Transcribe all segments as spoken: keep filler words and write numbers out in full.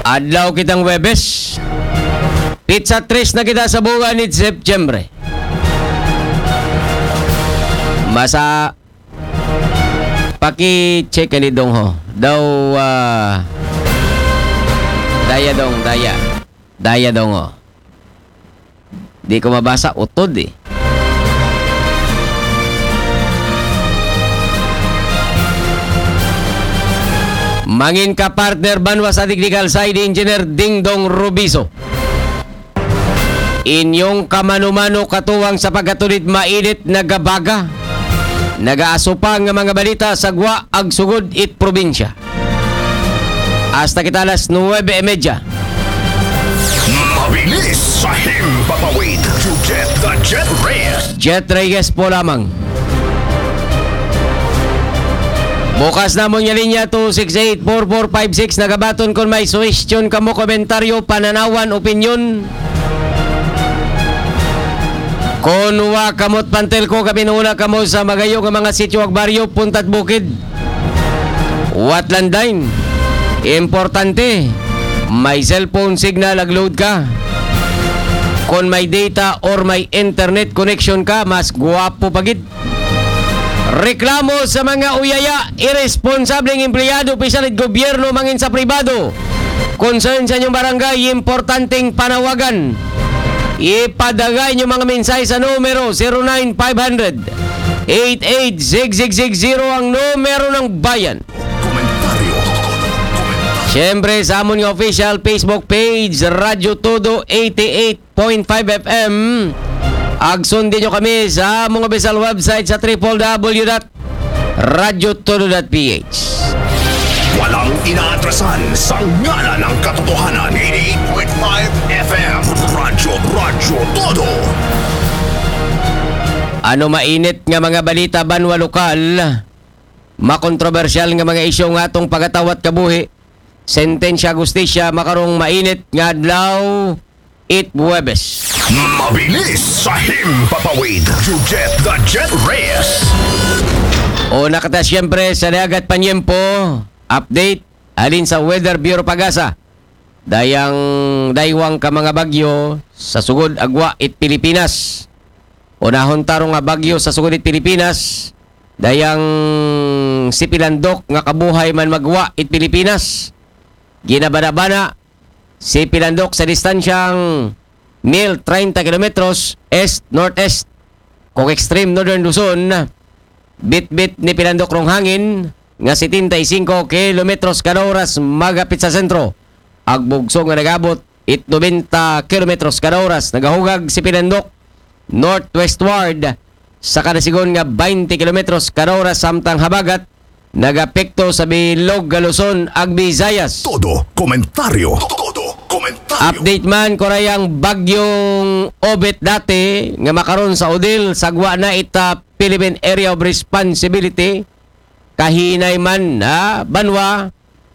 Adlaw kitang Webes. Pizza tres na kita sa buwan ni September. Masa paki-check ni dong ho. Daw uh, daya dong, daya. Daya dong ho. Di ko mabasa utod eh. Mangin ka partner banwa sa technical side engineer Dingdong Rubiso. Inyong kamano-mano katuwang sa pagkatulit mainit na gabaga. Nagaasupang nga mga balita sa Gwa ag sugod it probinsya. Hasta kita alas nuwebe e media. Mabilis sa himpapawid to get the Jet Reyes. Jet Reyes po lamang. Bukas na mo niya linya two six eight four four five six. Nagabaton kung may suwestiyon kamo, komentaryo, pananawan, opinyon. Kung wa kamot pantel ko, kami nuna kamo sa magayo ng mga sityo ag baryo, puntat bukid. Watlandain. Importante, may cellphone signal ag-load ka. Kung may data or may internet connection ka, mas guwapo pagid. Reklamo sa mga uyaya, irresponsableng empleyado, opisyal at gobyerno, mangin sa pribado. Concern sa inyong barangay, importanteng panawagan. Ipadagay nyo mga mensahe sa numero zero nine five hundred eight eight six six six zero ang numero ng bayan. Komentaryo. Siyempre sa amon ng official Facebook page, Radyo Todo eighty-eight point five F M. Agsundin nyo kami sa mga official website sa w w w dot radyo todo dot p h. Walang inaatrasan sa ngala ng katotohanan. eighty-eight point five F M. Radyo, Radyo Todo. Ano mainit nga mga balita banwa lokal? Makontrobersyal nga mga isyu nga atong pagatawat kabuhi. Sentensya gustisya makarong mainit nga adlaw it Huwebes. Mabilis sa himpapawid to get the Jet Reyes. O nakata siyempre sa dagat panyempo. Update alin sa Weather Bureau Pagasa. Dayang daywang ka mga bagyo sa sugod agwa it Pilipinas. Unahon tarong nga bagyo sa sugod it Pilipinas. Dayang sipilandok nga kabuhay man magwa it Pilipinas. Ginabana-bana si Pilandok sa distansyang one hundred thirty kilometros est-northeast. Kung extreme northern Luzon, bit-bit ni Pilandok rong hangin nga seventy-five kilometros kada oras magapit sa sentro. Agbugso nga nagabot it ninety kilometros kada oras. Nagahugag si Pilandok northwestward sa kada sigon nga twenty kilometros kada oras, samtang habagat nagapekto sa bilog nga Luzon ag Visayas. Todo komentaryo. Todo komentaryo. Update man korayang bagyong Obet dati nga makaron sa Odil sagwa na ita Philippine Area of Responsibility. Kahinay man na banwa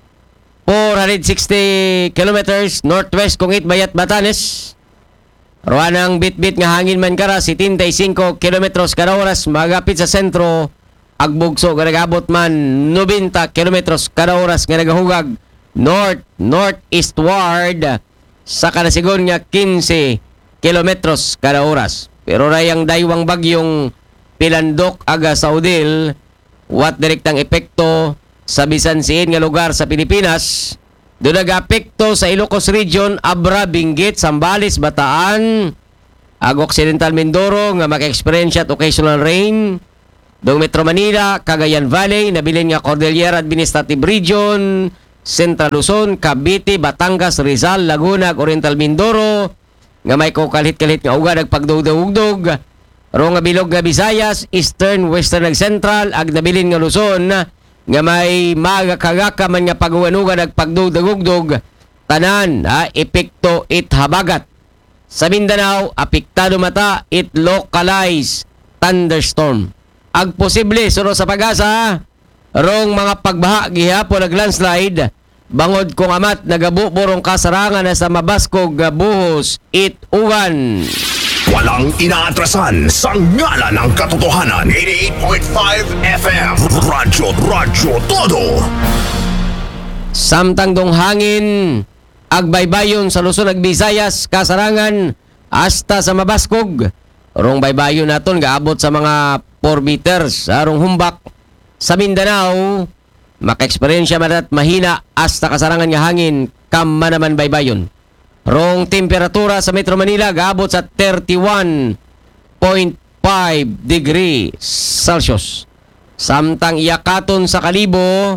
four hundred sixty kilometers northwest kung it Bayat Batanes. Ruanang bit-bit nga hangin man kara seventy-five kilometros kada oras magapit sa sentro. Agbugso nga nagabot man ninety kilometros kada oras nga nagahugag north northeastward sa kanasigon nga fifteen kilometros kada oras. Pero rayang daywang bagyong Pilandok aga sa Odil, wat direktang epekto sa bisan siin nga lugar sa Pilipinas. Doon nag-apekto sa Ilocos Region, Abra, Benguet, Zambales, Bataan, ag Occidental Mindoro nga maka-experience at occasional rain. Dong Metro Manila, Cagayan Valley, nabilin nga Cordillera Administrative Region, Central Luzon, Cavite, Batangas, Rizal, Laguna, Oriental Mindoro, nga may kukalit-kalit nga uga nagpagdugdog-ugdog. Ro nga bilog nga Visayas, Eastern, Western ag Central, ag nabilin nga Luzon, nga may magakagaka man nga pagwanuga nagpagdugdog-ugdog. Tanan, ha, epekto it habagat. Sa Mindanao, apektado mata it localized thunderstorm. Ag posible suro sa Pag-asa, rong mga pagbaha gihapon ag landslide, bangod kung amat nagabuborong kasarangan na sa mabaskog buhos it uwan. Walang inaatrasan sa ngala ng katotohanan. eighty-eight point five F M. Radyo, Radyo Todo. Samtang dong hangin agbaybayon sa Luzon ag Visayas, kasarangan hasta sa Mabaskog. Rong baybayon naton gaabot sa mga four meters. Arong humbak sa Mindanao, maka-eksperyensya man at mahina hasta kasarangan nga hangin kam manaman baybayon. Rong temperatura sa Metro Manila gaabot sa thirty-one point five degree Celsius. Samtang iyakaton sa Kalibo,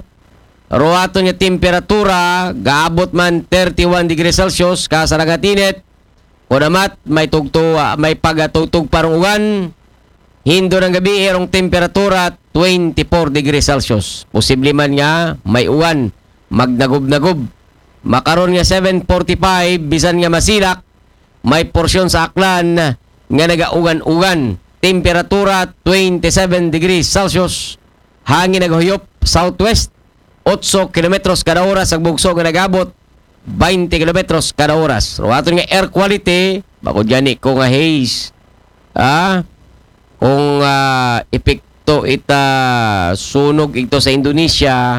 roaton nga temperatura gaabot man thirty-one degree Celsius kasaragatinit. Kunamat may tugto may pagatugtog parong uwan. Hindo ng gabi erong temperatura twenty-four degree Celsius. Posible man nga may uwan, magnagob-nagob. Makaron nga seven forty-five bisan nga masilak, may porsyon sa Aklan nga nagaugan-ugan. Temperatura twenty-seven degrees Celsius. Hangin naghuyop southwest eight kilometros kada oras. Ang bugso nga nagabot twenty kilometros kada oras. So aton nga air quality bakod gani ko nga haze. Ah, kung uh, epekto ita sunog ito sa Indonesia,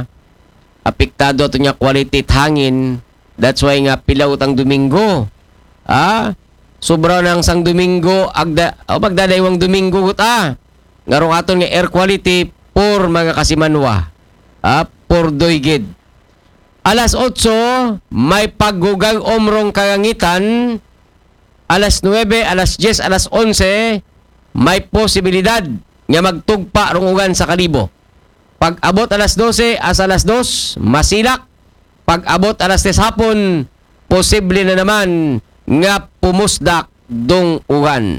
apektado ato nga quality hangin. That's why nga pilaw tang Domingo. Ah, sobra nang sang Domingo agda o magdadaywang Domingo guta. Ngarong aton nga air quality por mga kasimanwa. Ah, por doygid. Alas eight, may paggugang omrong kagangitan. Alas nine, alas ten, alas eleven, may posibilidad nga magtugpa rong ugan sa Kalibo. Pag abot alas twelve, as alas two, masilak. Pag abot alas tres hapon, posible na naman nga pumusdak dong ugan.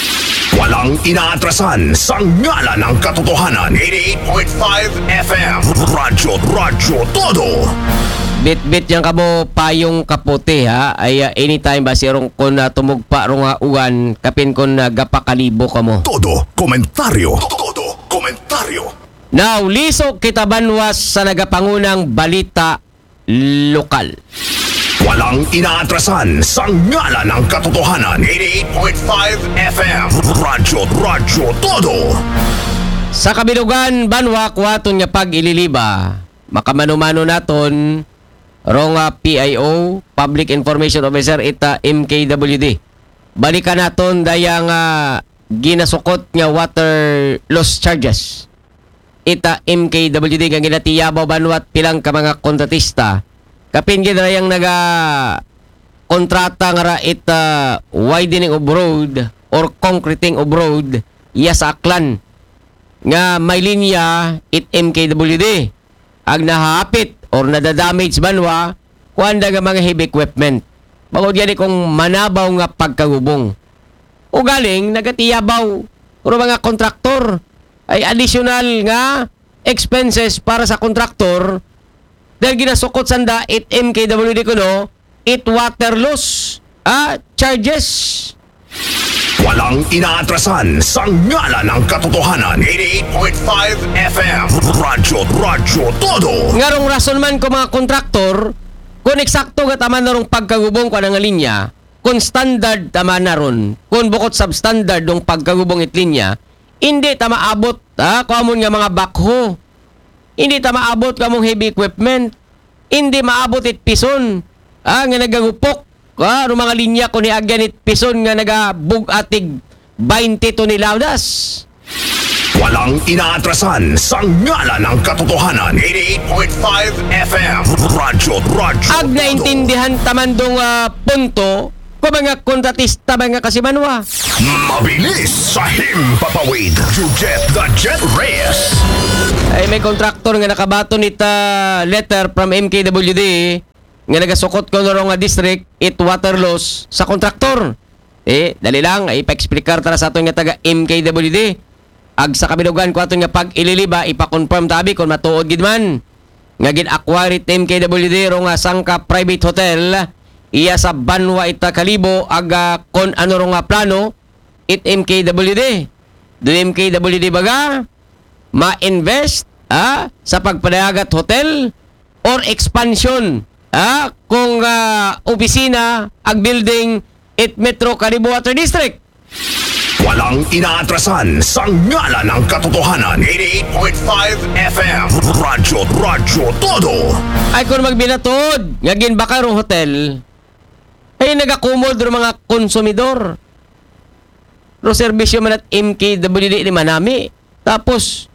Walang inaatrasan sa ngalan ng katotohanan. eighty-eight point five F M Radyo, Radyo Todo. Bit-bit yang kamo payong kaputi ha. Ay uh, anytime ba sirong kon uh, tumugpa rong uh, ugan, kapin kon uh, gapakalibo kamo. Todo komentaryo. Todo komentaryo. Now, lisok kita banwas sa nagapangunang balita lokal. Walang inaatrasan sa ngalan ng katotohanan. eighty-eight point five F M Radyo, Radyo Todo. Sa kabilugan, banwa, kuwaton nga pag-ililiba. Makamano-mano naton, rong uh, P I O, Public Information Officer, ita M K W D. Balikan naton dayang uh, ginasukot nga water loss charges. Ita M K W D nga ginatiyabaw banwat pilang ka mga kontratista. Kapin ginayang naga kontrata nga ra ita widening of road or concreting of road iya sa Aklan nga may linya it M K W D. Ag nahapit or nadadamage banwa kuanda nga mga heavy equipment. Bagod yan kung manabaw nga pagkagubong. O galing nagatiyabaw pero mga kontraktor ay additional nga expenses para sa kontraktor dahil ginasukot sanda it M K W D kuno it water loss ah, charges. Walang inaatrasan sa ngalan ng katotohanan. eighty-eight point five F M Radyo, Radyo Todo. Ngarong rason man ko mga kontraktor kung eksakto nga tama na rong pagkagubong ko nga linya, kung standard tama na ron, kung bukod substandard ng pagkagubong it linya, hindi tama abot ha, kamon nga mga backhoe. Hindi tama abot kamong heavy equipment. Hindi maabot it pison. Ah, nga nagagupok. Ah, no mga linya ko ni agyan it pison nga nagabugatig twenty toneladas. Walang inaatrasan sa ngalan ng katotohanan. eighty-eight point five F M Radyo, Radyo Ag naintindihan taman dong uh, punto ko mga kontratista mga kasimanwa. Mabilis sa himpapawid. You get the Jet Reyes. Ay may kontraktor nga nakabaton ita letter from M K W D nga nagasukot ko naro nga district it water loss sa kontraktor. Eh, dali lang ay pa-explicar tara sa aton nga taga M K W D. Ag sa kabilugan ko aton nga pag-ililiba ipa-confirm tabi kung matuod gid man. Nga gin-acquire it M K W D ro nga sangka private hotel iya sa Banwa ita Kalibo aga kon ano ro nga plano it M K W D. Do M K W D baga ma-invest ah, sa pagpadayagat hotel or expansion ah, kung uh, opisina ag building it Metro Kalibo Water District. Walang inaatrasan sa ngalan ng katotohanan. eighty-eight point five F M Radyo, Radyo Todo. Ay kung magbinatod nga ginbaka rong hotel ay nagakumod ro mga konsumidor. Ro serbisyo man at M K W D ni manami. Tapos,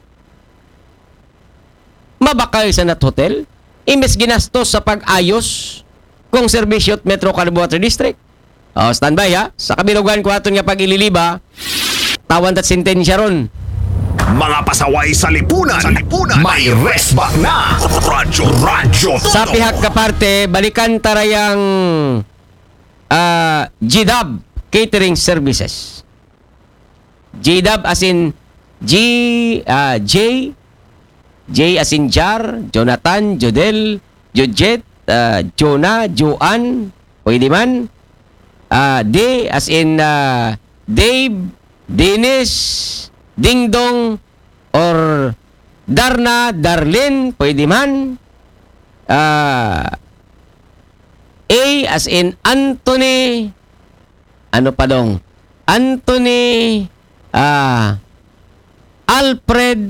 mabakay sa nat hotel, imbes ginastos sa pag-ayos kung serbisyo at Metro Caloocan Water District. O, standby ha. Sa kabilugan ko aton nga pag-ililiba, tawan tat sentensya ron. Mga pasaway sa lipunan, sa lipunan. May resback na. Radyo, radyo, todo. Sa pihak ka parte, balikan tarayang uh, G D A B Catering Services. G D A B as in G, uh, J, J as in Jar, Jonathan, Jodel, Jojet, uh, Jonah, Joan, pwede man. Uh, D as in uh, Dave, Dennis, Dingdong, or Darna, Darlene, pwede man. Uh, A as in Anthony, ano pa dong? Anthony, ah, Alfred,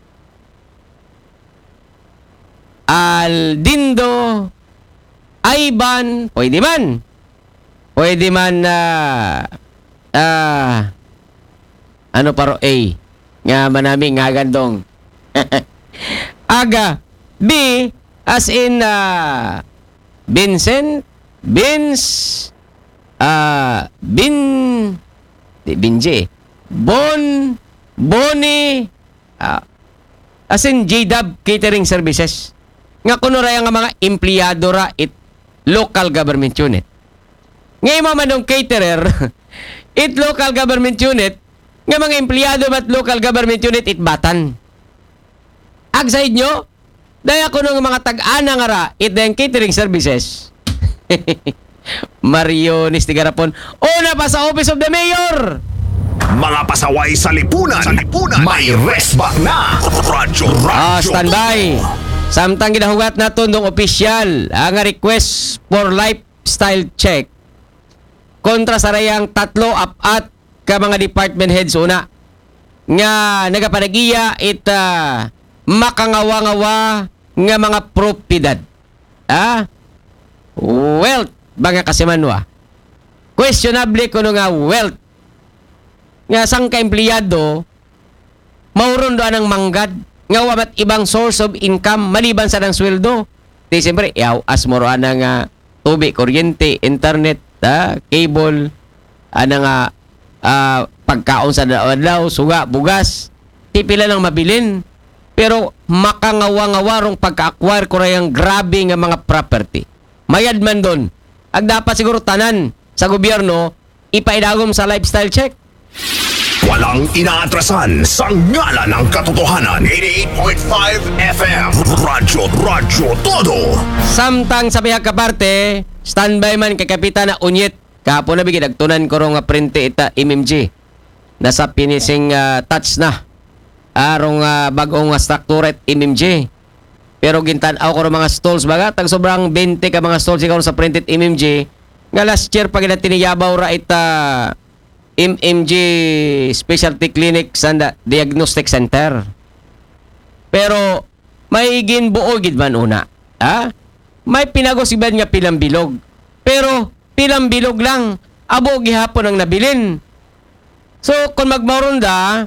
Aldindo, Ivan, pwede man. Pwede man na uh, uh, ano paro A nga manami nga gandong. Aga B as in uh, Vincent, Vince, uh, Bin di Binje, Bon, Bonnie, uh, as in J D A B Catering Services. Nga kuno ra nga mga empleyado ra it local government unit. Ngay mo man caterer it local government unit nga mga empleyado at local government unit it batan. Agsaid nyo, dahil ako nung mga tag-ana nga ra it dahil catering services. Mario Nistigarapon, una pa sa Office of the Mayor. Mga pasaway sa lipunan, sa lipunan. May resback na. Radyo, Ah, radyo. standby. Samtang ginahugat na tundong opisyal ang request for lifestyle check kontra sa rayang tatlo apat ka mga department heads una nga nagapanagiya it uh, makangawa-ngawa nga mga propiedad. Ah? Wealth mga kasimanwa. Questionable kuno nga wealth nga sang ka-empleyado mauron doan ang manggad nga wamat ibang source of income maliban sa ng sweldo. Di siyempre, yaw, asmoro ana nga tubig, kuryente, internet, ah, cable, ana nga ah, pagkaon sa adlaw, suga, bugas, tipila lang mabilin. Pero makangawa-ngawa rong pagka-acquire ko rayang grabe nga mga property. Mayad man doon. Ag dapat siguro tanan sa gobyerno ipaidagom sa lifestyle check. Walang inaatrasan sa ngala ng katotohanan. eighty-eight point five F M. Radyo, radyo, todo. Samtang sa pihak kaparte, standby man kay Kapitana Unyet. Kahapon na bigid nagtunan ko rong nga printe ita M M G. Nasa finishing uh, touch na. Arong uh, bagong uh, structure at M M G. Pero gintan-aw ko rong mga stalls baga tag sobrang twenty ka mga stalls ikaw sa printed M M G. Nga last year pag tiniyabaw ra ita M M G Specialty Clinic sa Diagnostic Center. Pero may ginbuo gid man una. Ha? May pinagosiban nga pilang bilog. Pero pilang bilog lang abo gihapon ang nabilin. So kung magmaronda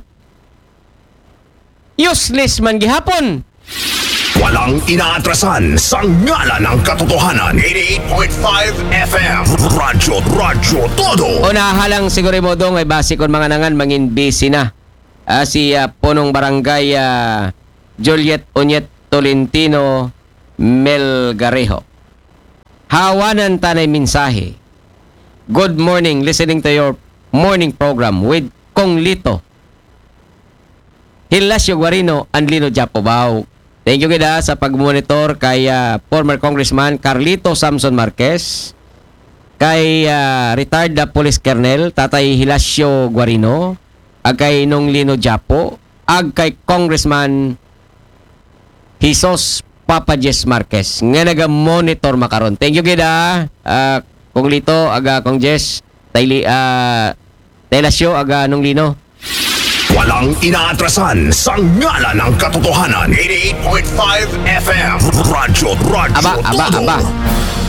useless man gihapon. Walang inaatrasan sa ngala ng katotohanan. eighty-eight point five F M. Radyo, radyo, todo. O nahalang siguro mo dong ay base kon mga nangan mangin busy na. Ah, si uh, punong barangay uh, Juliet Onyet Tolentino Melgarejo. Hawanan tanay mensahe. Good morning, listening to your morning program with Kong Lito. Hilasio Guarino, Anlino Japobao. Thank you kita sa pag-monitor kay uh, former Congressman Carlito Samson Marquez, kay uh, retired na Police Colonel Tatay Hilasio Guarino, ag kay Nong Lino Japo, ag kay Congressman Jesus Papa Jess Marquez nga naga-monitor makaron. Thank you kita uh, Kong Lito, aga Kong Jess, Tayli, uh, Hilasio, aga Nong Lino. Walang inaatrasan sa ngala ng katotohanan. eighty-eight point five F M. Radyo, radyo, Aba, aba, todo. aba.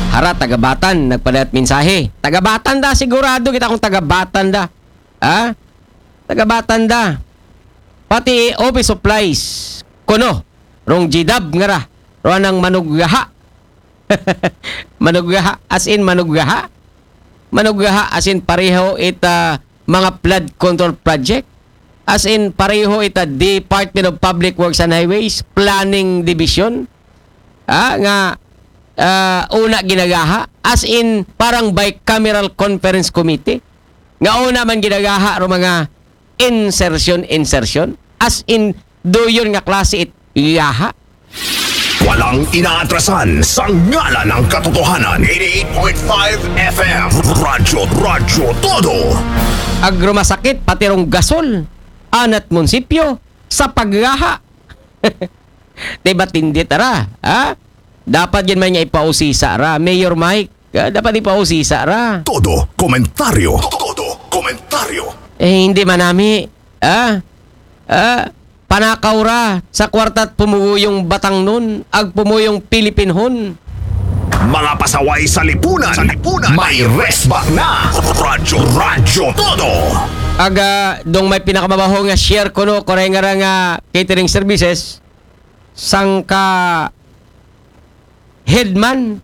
Hara, tagabatan, nagpadat mensahe. Tagabatan da, sigurado kita kung tagabatan da. Ha? Tagabatan da. Pati office supplies. Kuno, rong G-Dub nga ra. Roan ang manuggaha. Manuggaha, as in manuggaha. Manuggaha, as in pareho ita mga flood control project. As in pareho ita Department of Public Works and Highways Planning Division. Ah, nga uh, una ginagaha. As in parang bicameral conference committee. Nga una man ginagaha ro mga insertion, insertion. As in, doyon nga klase it iyaha. Walang inaatrasan sa ngala ng katotohanan. eighty-eight point five F M. Radyo, Radyo Todo. Agrumasakit pati rong gasol. Anat munisipyo sa paggaha. Diba tindi tara? Ha? Dapat yan man niya ipausisa ra. Mayor Mike, ha? Dapat ipausisa ra. Todo, komentaryo. Todo, komentaryo. Eh, hindi manami. Ah, ah, panakaw ra. Sa kwartat pumuyong batang nun. Ag pumuyong Pilipinhon. Mga pasaway sa lipunan. Sa lipunan. May resback na. Radyo, Radyo Todo. Aga, dong may pinakamabaho nga share ko no. Kore nga ra nga catering services. Sangka headman.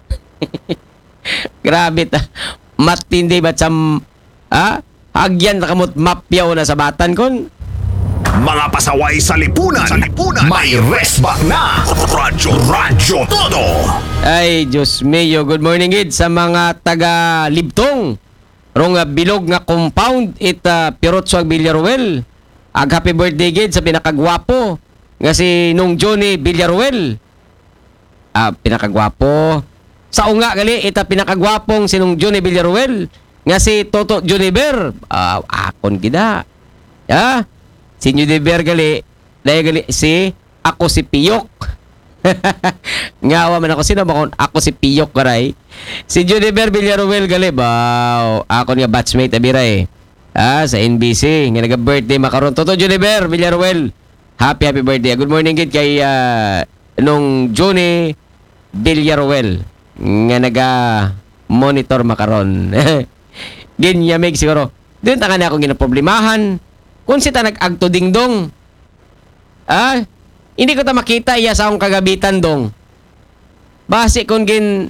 Grabe ta. Matindi ba sam... Ah? Agyan na kamot mapyaw na sa batan kon. Mga pasaway sa lipunan. Sa lipunan. May resback na. Radyo, Radyo Todo. Ay, Diyos mio. Good morning, Gid. Sa mga taga-Libtong. Rong uh, bilog nga compound it uh, Pirotso ag Villaruel. Ag happy birthday, Gid, sa pinakagwapo. Nga si Nung Johnny Villaruel. Ah, pinakagwapo. Sa unga, gali, ita pinakagwapong si Nung Johnny Villaruel. Nga si Toto Juniber. Ah, akon gida. Ah, si Juniber gali. Dahil gali, si ako si Piyok. Ngawa man ako, sino ba kung ako si Piyok karay? Si Juniber Villaruel gali, baw. Ako nga batchmate abira eh. Ah, sa N B C. Nga nag-birthday makaroon. Toto Juniber Villaruel. Happy, happy birthday. Good morning, Gid, kay uh, nung Johnny Villaruel. Nga naga-monitor makaroon. Ginyamig siguro. Doon tangan na akong ginaproblemahan. Kung sita nag-agto dingdong. Ah, hindi ko ta makita iya sa akong kagabitan dong. Basi kung gin...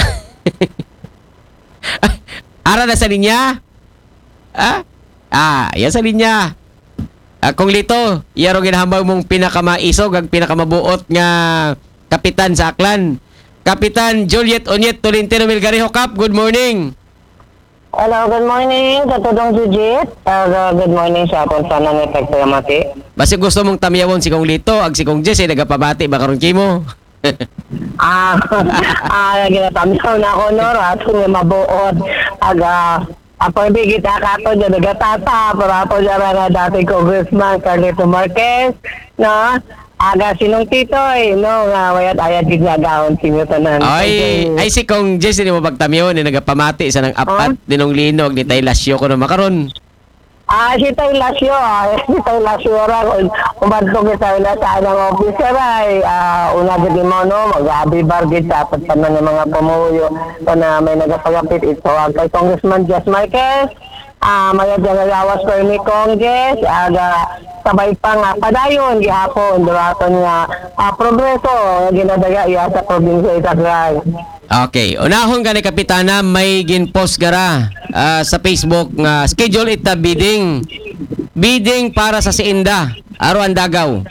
Ara na sa linya? Ah? Ah, iya sa linya. Ah, kung lito, iya ro ginahambag mong pinakamaisog ag pinakamabuot nga kapitan sa Aklan. Kapitan Juliet Onyet Tolentino Melgarejo Cap, good morning. Hello, good morning. Katudong Jujit. Uh, good morning sa akong sana ni Pagpayamati. Basi gusto mong tamyawon si Kong Lito, ag si Kong Jess, eh, nagapabati ba karon kimo? Ah, ah, ginatamyaw na ako, no? Rato nga mabuod. Aga, apang bigita ka to dyan, nagatata. Para po dyan na dating Congressman Carlito Marquez, no? Aga sinong titoy, no? Nga, wayat-ayat ginagawon sinyo tanan. Ay, ay si Kong Jess, hindi mo pagtamyaw, ni nagapamati sa nang apat, Huh? dinong linog, ni tay lasyo ko na makaron. Ah, si Tay Lasyo, ah. Si Tay Lasyo ra. Umantong kita na sa anang officer ay ah, una gadi mo, no? Mag-abi bargid dapat pa man yung mga pumuyo so na may nagapagapit ito. Ang kay Congressman Jess Marquez, ah, may nagayawas ko ni Congress, aga sabay pa nga padayon gihapon duraton nga ah, progreso nga ginadaga iya sa probinsya Itagray. Okay, unahon ka ni Kapitana, may ginpost gara ah, sa Facebook nga schedule ita bidding. Bidding para sa Siinda, aro ang Dagaw.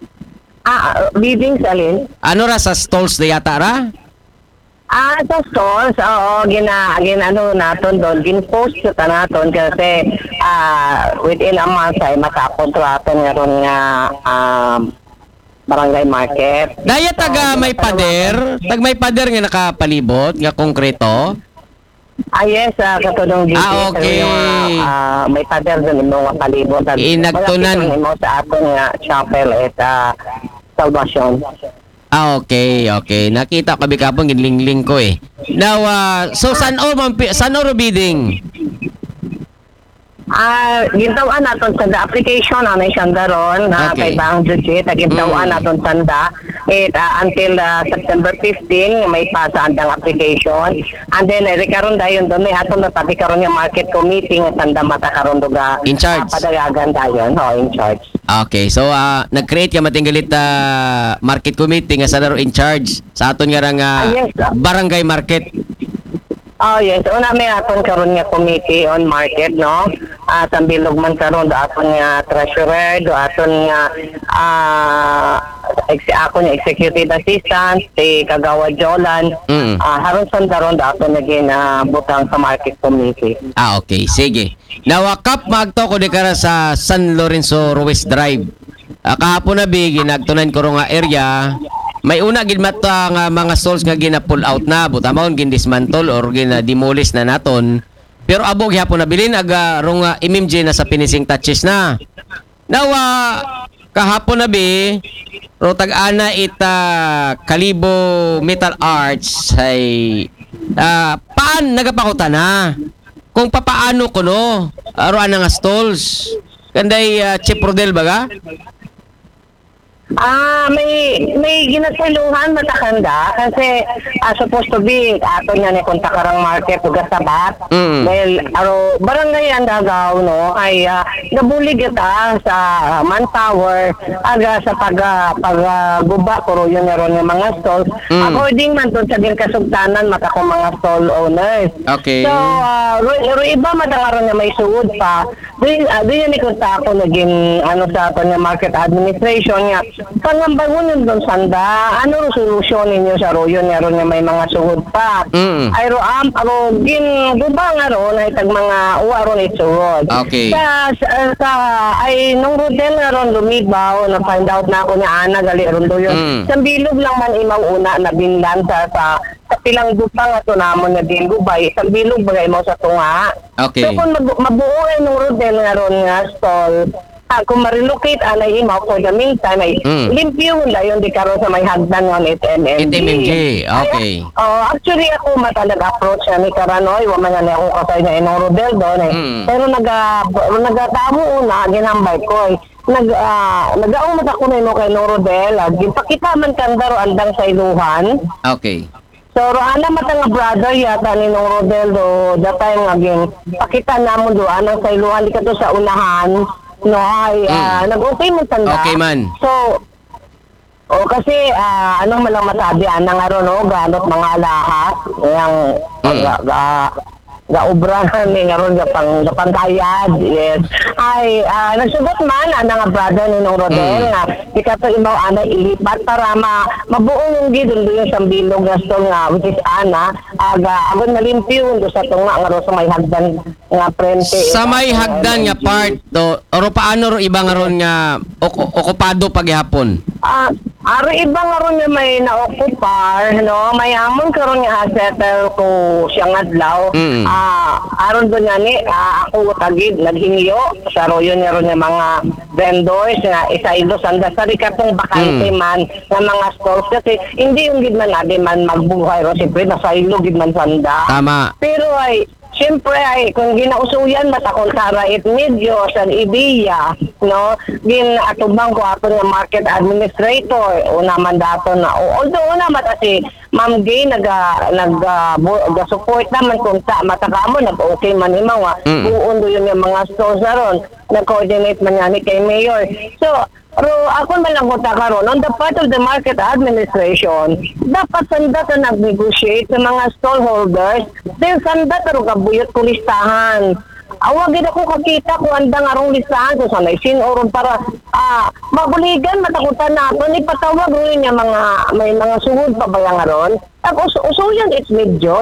Ah, bidding salin? Ano ra sa stalls na yata ra? Ah, sa stores, oo, gina, gina, ano naton doon, gin-post sa naton kasi ah, within a month ay makakontrato nga ron nga um, barangay market. Daya taga may pader, tag may pader nga nakapalibot, nga konkreto. Ah, yes, uh, katulong dito. Ah, okay. Yung, ah, may pader doon yung mga palibot. Inagtunan. Malapit mo sa aton nga chapel at uh, Salvation. Ah, okay, okay. Nakita ko bigapon ginlingling ko eh. Now, uh, so saan o man saan o bidding? Ah, gintawan naton sa the application ano siyang daron na Okay. kay Bang Judge, gintawan Mm. naton sanda it uh, until uh, September fifteenth may pasa andang application. And then uh, karon dayon doon may aton na tabi karon yung market committee nga tanda mata karon duga In charge. uh, padagagan dayon ho in charge. Okay, so uh, nag-create ka matinggalit uh, market committee nga sa daro in charge sa aton nga rang uh, Ah, yes, ah. barangay market. Oh yes, una may aton karon nga committee on market no. Ah uh, bilog man karon do aton nga treasurer, do aton nga ah ex ako nga executive assistant si Kagawa Jolan. Mm. Ah haron san karon do aton naging uh, butang sa market committee. Ah, okay. Sige. Nawakap magto ko di kara sa San Lorenzo Ruiz Drive. Uh, kahapon na bi ginagtunan ko ro nga area. May una gid mata nga mga stalls nga gina-pull out na, butamon gin-dismantle or gina-demolish na naton. Pero abo gyapon na bilin aga rong uh, M M J na sa finishing touches na. Nawa kahapon na bi ro tag-ana ita Kalibo Metal Arts ay uh, paan nagapakuta na. Kung papaano ko no, aro ana nga stalls. Kanday uh, Chip Rodel baga? Ah, may may ginasiluhan matakanda kasi ah, supposed to be ato niya ni konta karang market ug sabat. Mm. Dahil aro barangay ang dagaw no ay uh, nabulig kita sa uh, manpower aga sa pag uh, pag uh, guba ko yun nga ron nga mga stall. Mm. According man dun sa din kasugtanan mata ko mga stall owners. Okay. So, uh, ro, ro iba madangaron nga may suod pa. Din uh, din ni konta ako naging ano sa ato nga market administration nga pangambangon yun doon sanda, ano ro solusyon ninyo sa royo nga ron nga may mga suhod pa. Mm. Ay ro am aro gin guba nga ron ay tag mga uwa ron isuhod. Okay. Sa, sa, sa ay nung rodel nga ron lumibaw na find out na ako ni Ana gali ron do yun. Mm. Sa bilog lang man imaw una na binlan sa sa sa pilang dupa nga to namon nga din gubay sa bilog bagay mo sa tunga. Okay. So kung mabu- mabuo ay nung rodel nga ron nga stall ah, kung ma-relocate anay imaw for the meantime ay Mm. limpyo la yun di karon sa may hagdan ng it M M G. it M M G, okay. Ay, oh, actually ako matalag approach siya ni Karanoy, wa man nga ni ako kasay na inong Rodel doon eh. Mm. Pero naga nagatamo una ginambay ko eh. Nag uh, nagaong mata ko na ino kay Nong Rodel, ah, gipakita man kandaro andang sa iluhan. Okay. So, roana mata nga brother yata ni Nong Rodel do, that time nga gin, pakita namon do, anang sa iluhan, di ka to sa unahan, no, ay, Mm. ah, nag-okay man tanda. Okay man. So, o kasi, ah, anong malang masabi, anang nga ron, no, ganot mga alahas, yung, Mm. ga, ga, ga obrahan ni nga ron, ga pang, ga pangkayad, yes. Ay, ah, nagsugot man, anang nga brother ni Nong Rodel, Mm. nga, di ka to imaw ana ilipat para ma mabuong yung gidon doon sa bilog nga stall nga which is ana aga agon nalimpyo do sa tunga nga ro sa may hagdan nga prente Sa may hagdan nga part do oro paano ro iba nga ron nga ok- okupado paghapon? ah Ari iba nga ron nga may naokupar no may amon karon nga settle ko siyang adlaw Mm. ah aron doon nga ni ah, ako tagid naghingyo sa royon nga ron nga mga vendors nga isa ilo sanda sa rikatong bakante Mm. man nga mga stalls kasi hindi yung gid man natin man magbuhay ro siyempre nasa ilo gid man sanda. Tama. Pero ay siyempre ay kung ginausuyan matakon sara it medyo sa ideya no gin atubang ko ato nga market administrator una man dato na although una mata si Ma'am Gay naga naga uh, support naman kung sa matakamo nag okay man imaw Mm. buon do yun yung mga stores na ron nag-coordinate man yan ni kay Mayor so pero ako man lang kunta karon on the part of the market administration dapat sanda ka nag-negotiate sa mga stallholders then sanda ka ro kabuyot ko listahan awagin ako kakita kung andang arong listahan so sanay sinuron para ah mabuligan matakutan nato ipatawag ro niya mga may mga suhod pa ba yang aron tapos usuyan it's medyo